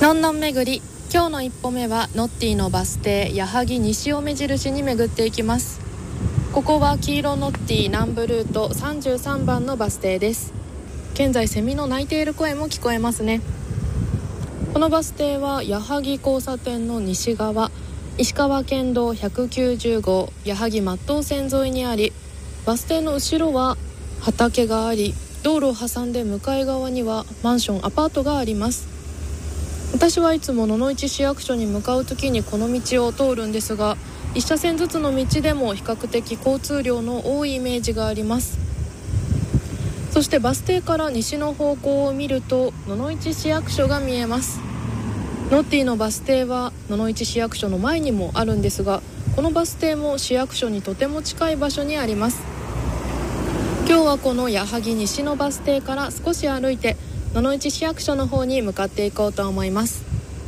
のんのん巡り、今日の一歩目はノッティのバス停矢作西を目印に巡っていきます。ここは黄色ノッティ南部ルート33番のバス停です。現在セミの鳴いている声も聞こえますね。このバス停は矢作交差点の西側、石川県道190号矢作松東線沿いにあり、バス停の後ろは畑があり、道路を挟んで向かい側にはマンションアパートがあります。私はいつも野々市市役所に向かうときにこの道を通るんですが、一車線ずつの道でも比較的交通量の多いイメージがあります。そしてバス停から西の方向を見ると野々市市役所が見えます。ノッティのバス停は野々市市役所の前にもあるんですが、このバス停も市役所にとても近い場所にあります。今日はこの矢作西のバス停から少し歩いて野々市市役所の方に向かっていこうと思います。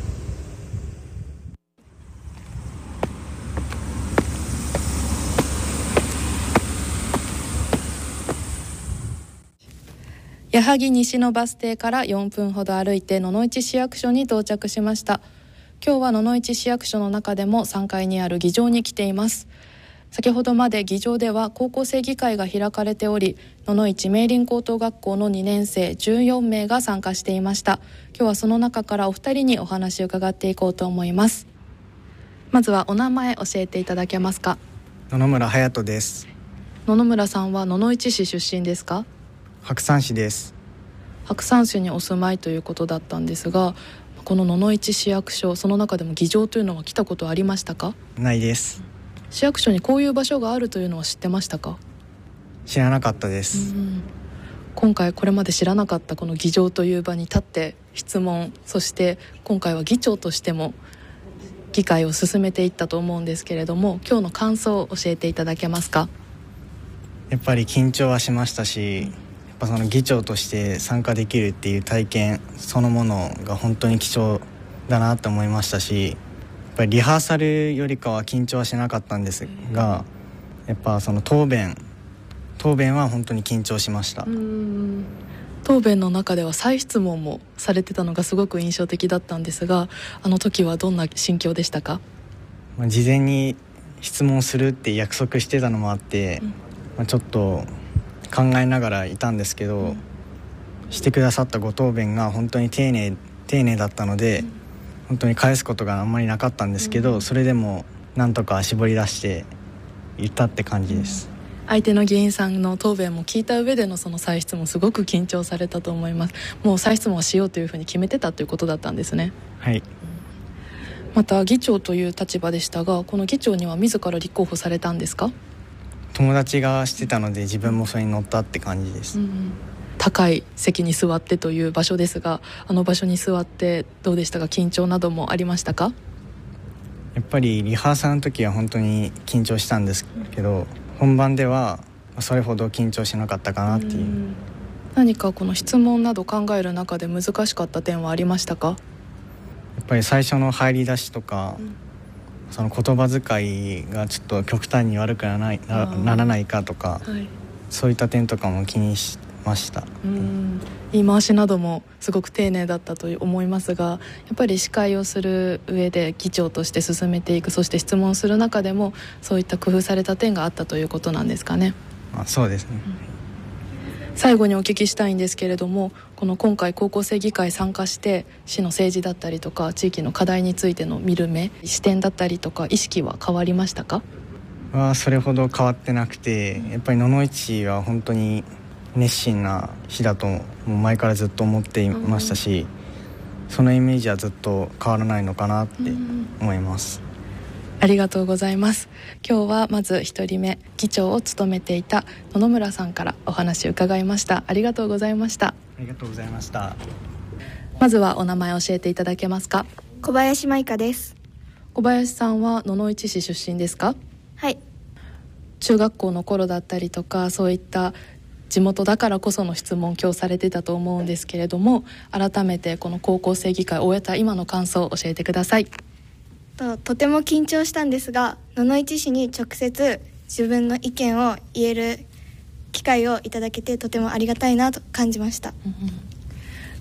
矢作西のバス停から4分ほど歩いて野々市市役所に到着しました。今日は野々市市役所の中でも3階にある議場に来ています。先ほどまで議場では高校生議会が開かれており、野々市明林高等学校の2年生14名が参加していました。今日はその中からお二人にお話を伺っていこうと思います。まずはお名前教えていただけますか？ 野々村隼人です。 野々村さんは野々市市出身ですか？ 白山市です。 白山市にお住まいということだったんですが、この野々市市役所、その中でも議場というのは来たことありましたか？ ないです。 市役所にこういう場所があるというのは知ってましたか？ 知らなかったです。 今回これまで知らなかったこの議場という場に立って質問、そして今回は議長としても議会を進めていったと思うんですけれども、今日の感想を教えていただけますか？ やっぱり緊張はしましたし、やっぱその議長として参加できるっていう体験そのものが本当に貴重だなと思いましたし、やっぱりリハーサルよりかは緊張はしなかったんですが、やっぱその答弁は本当に緊張しました。 答弁の中では再質問もされてたのがすごく印象的だったんですが、あの時はどんな心境でしたか？ 事前に質問するって約束してたのもあって、ちょっと考えながらいたんですけど、してくださったご答弁が本当に丁寧だったので、本当に返すことがあんまりなかったんですけど、それでもなんとか絞り出して言ったって感じです。 相手の議員さんの答弁も聞いた上でのその再質問、すごく緊張されたと思います。もう再質問をしようというふうに決めてたということだったんですね。 はい。 また議長という立場でしたが、この議長には自ら立候補されたんですか？ 友達がしてたので自分もそれに乗ったって感じです。 高い席に座ってという場所ですが、あの場所に座ってどうでしたか？緊張などもありましたか？ やっぱりリハーサルの時は本当に緊張したんですけど、本番ではそれほど緊張しなかったかなっていう。 何かこの質問など考える中で難しかった点はありましたか？ やっぱり最初の入り出しとか、その言葉遣いがちょっと極端に悪くならないかとか、そういった点とかも気にしました。 言い回しなどもすごく丁寧だったと思いますが、やっぱり司会をする上で議長として進めていく、そして質問する中でもそういった工夫された点があったということなんですかね？ そうですね。 最後にお聞きしたいんですけれども、この今回高校生議会参加して市の政治だったりとか地域の課題についての見る目、視点だったりとか意識は変わりましたか？ それほど変わってなくて、やっぱり野々市は本当に熱心な市だともう前からずっと思っていましたし、そのイメージはずっと変わらないのかなって思います。 ありがとうございます。今日はまず一人目、議長を務めていた野々村さんからお話を伺いました。ありがとうございました。 ありがとうございました。 まずはお名前教えていただけますか？ 小林舞香です。 小林さんは野々市市出身ですか？ はい。 中学校の頃だったりとか、そういった地元だからこその質問を今日されてたと思うんですけれども、改めてこの高校生議会を終えた今の感想を教えてください。 とても緊張したんですが、野々市市に直接自分の意見を言える機会をいただけてとてもありがたいなと感じました。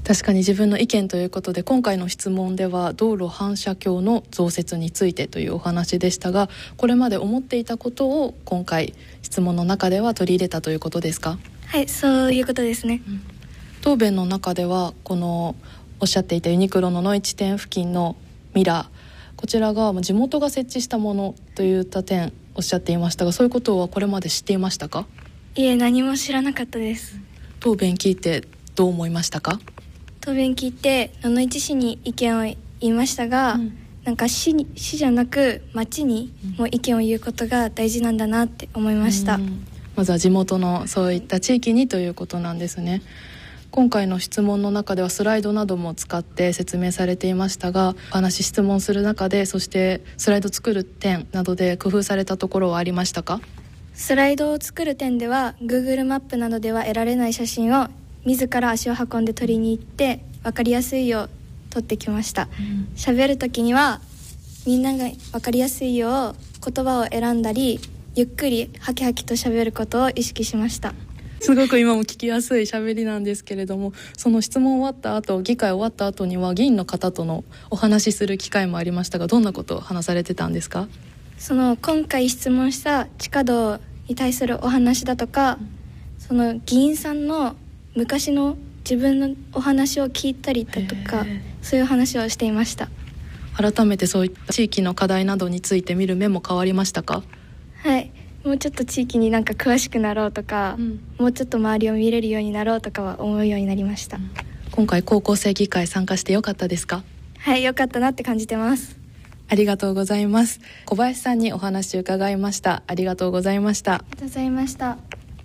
確かに自分の意見ということで、今回の質問では道路反射鏡の増設についてというお話でしたが、これまで思っていたことを今回質問の中では取り入れたということですか？ はい、そういうことですね。 答弁の中ではこのおっしゃっていたユニクロの野市店付近のミラー、こちらが地元が設置したものといった点おっしゃっていましたが、そういうことはこれまで知っていましたか？ いえ、何も知らなかったです。 答弁聞いてどう思いましたか？ 答弁聞いて野々市市に意見を言いましたが、なんか市じゃなく町にも意見を言うことが大事なんだなって思いました。 まずは地元のそういった地域にということなんですね。今回の質問の中ではスライドなども使って説明されていましたが、お話質問する中で、そしてスライド作る点などで工夫されたところはありましたか？ スライドを作る点では Google マップなどでは得られない写真を自ら足を運んで取りに行って分かりやすいよう撮ってきました。喋る時にはみんなが分かりやすいよう言葉を選んだり、ゆっくりハキハキと喋ることを意識しました。 すごく今も聞きやすい喋りなんですけれども、その質問終わった後、議会終わった後には議員の方とのお話しする機会もありましたが、どんなことを話されてたんですか？ その今回質問した地下道に対するお話だとか、その議員さんの昔の自分のお話を聞いたりだとか、そういう話をしていました。 改めてそういった地域の課題などについて見る目も変わりましたか？ はい、もうちょっと地域になんか詳しくなろうとか、もうちょっと周りを見れるようになろうとかは思うようになりました。 今回高校生議会参加してよかったですか？ はい、よかったなって感じてます。 ありがとうございます。小林さんにお話を伺いました。ありがとうございました。 ありがとうございました。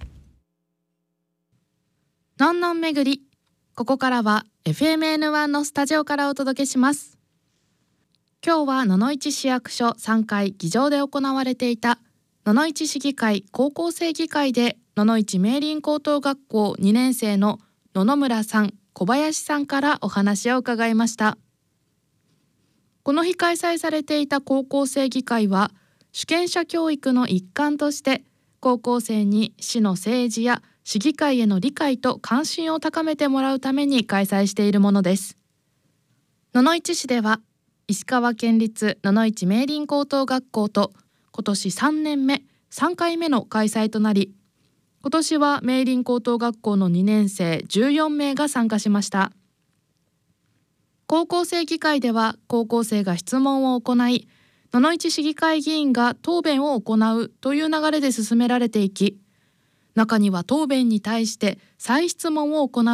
のんのん巡り、ここからは FMN1 のスタジオからお届けします。今日は野々市市役所3階議場で行われていた野々市市議会高校生議会で、野々市明林高等学校2年生の野々村さん、小林さんからお話を伺いました。この日開催されていた高校生議会は、主権者教育の一環として高校生に市の政治や市議会への理解と関心を高めてもらうために開催しているものです。野々市市では石川県立野々市明林高等学校と今年3年目3回目の開催となり、今年は明林高等学校の2年生14名が参加しました。高校生議会では高校生が質問を行い、野々市市議会議員が答弁を行うという流れで進められていき、中には答弁に対して再質問を行う